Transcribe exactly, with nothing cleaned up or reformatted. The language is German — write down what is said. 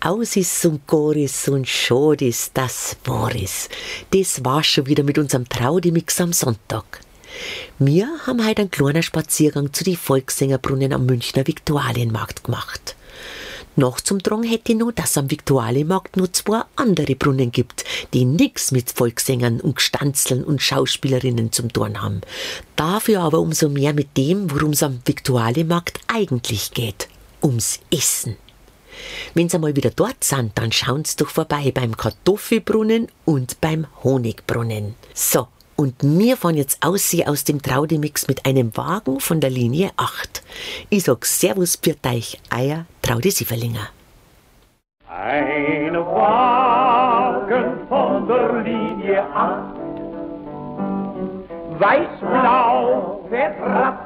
aus ist und gar ist und schade ist, das war es. Das war schon wieder mit unserem Traudemix am Sonntag. Wir haben heute einen kleinen Spaziergang zu den Volkssängerbrunnen am Münchner Viktualienmarkt gemacht. Noch zum Drang hätte ich noch, dass es am Viktualienmarkt noch zwei andere Brunnen gibt, die nichts mit Volkssängern und Gstanzeln und Schauspielerinnen zum tun haben. Dafür aber umso mehr mit dem, worum es am Viktualienmarkt eigentlich geht. Ums Essen. Wenn Sie einmal wieder dort sind, dann schauen Sie doch vorbei beim Kartoffelbrunnen und beim Honigbrunnen. So, und wir fahren jetzt aus, aus dem Traudemix mit einem Wagen von der Linie acht. Ich sag Servus für euch, euer Traudi Sieverlinger. Ein Wagen von der Linie acht, weiß-blau, fährt